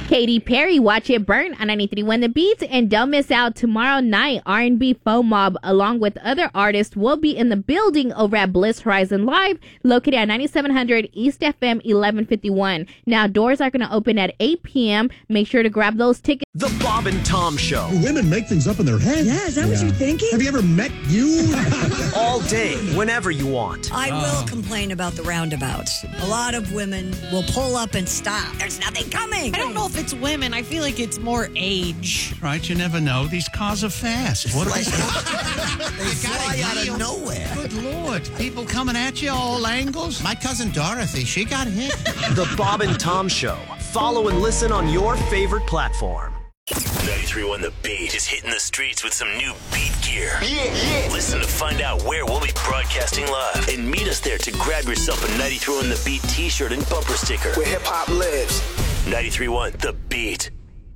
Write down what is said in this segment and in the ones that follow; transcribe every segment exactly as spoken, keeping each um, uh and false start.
Katy Perry, Watch It Burn on ninety-three point one The Beat. And don't miss out tomorrow night, R and B Faux Mob, along with other artists, will be in the building over at Bliss Horizon Live, located at ninety-seven hundred East F M eleven fifty-one. Now, doors are going to open at eight p.m. Make sure to grab those tickets. The Bob and Tom Show. Women make things up in their head. Yeah, is that yeah. what you're thinking? Have you ever met you? All day, whenever you want. I will oh. complain about the roundabouts. A lot of women will pull up and stop. There's nothing coming. I don't know if it's women. I feel like it's more age. Right, you never know. These cars are fast. What are they? They fly out of nowhere. Good Lord. People coming at you all angles. My cousin Dorothy, she got hit. The Bob and Tom Show. Follow and listen on your favorite platform. ninety-three point one The Beat is hitting the streets with some new beat gear. Yeah, yeah. Listen to find out where we'll be broadcasting live. And meet us there to grab yourself a ninety-three point one The Beat t-shirt and bumper sticker. Where hip-hop lives. ninety-three point one The Beat.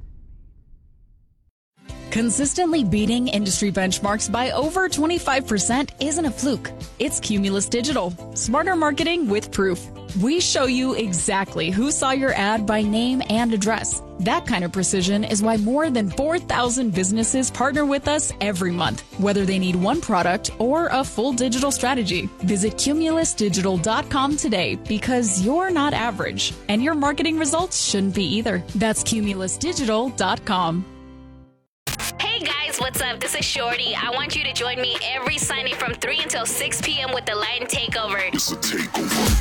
Consistently beating industry benchmarks by over twenty-five percent isn't a fluke. It's Cumulus Digital. Smarter marketing with proof. We show you exactly who saw your ad by name and address. That kind of precision is why more than four thousand businesses partner with us every month, whether they need one product or a full digital strategy. Visit cumulus digital dot com today because you're not average, and your marketing results shouldn't be either. That's cumulus digital dot com. Hey guys, what's up? This is Shorty. I want you to join me every Sunday from three until six p.m. with the Latin Takeover. It's a takeover.